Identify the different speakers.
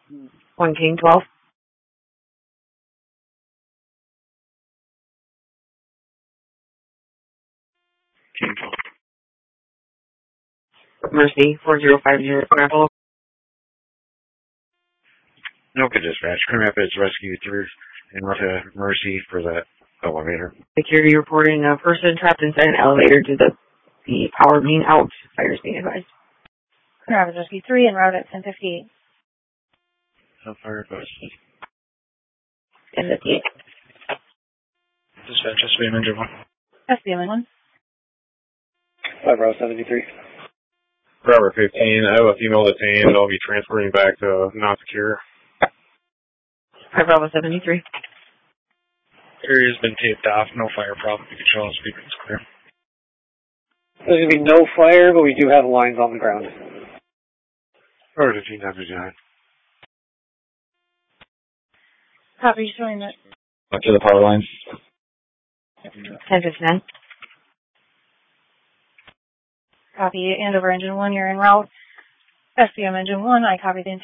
Speaker 1: 1 King 12.
Speaker 2: King 12.
Speaker 1: Mercy 4050 Gravel.
Speaker 2: Okay, dispatch. Coon Rapids Rescue 3 en route to Mercy for that elevator.
Speaker 1: Security reporting a person trapped inside an elevator due to the power being out. Fires being advised.
Speaker 3: Coon Rapids Rescue 3 en route at 1058.
Speaker 2: Fire bus.
Speaker 1: 1058.
Speaker 2: Dispatch, SBM engine 1.
Speaker 3: SBM 1.
Speaker 4: 5 Bravo 73.
Speaker 5: Robert 15, I have a female detained. I'll be transporting back to not secure.
Speaker 1: 5 Bravo 73.
Speaker 2: Area's been taped off. No fire problem. You can show on speaker. It's clear.
Speaker 4: There's going to be no fire, but we do have lines on the ground.
Speaker 2: Robert 15, Dr. John.
Speaker 3: Copy, showing that.
Speaker 2: Up to the power lines.
Speaker 1: 1059.
Speaker 3: Copy, Andover Engine 1, you're en route. SBM Engine 1, I copy the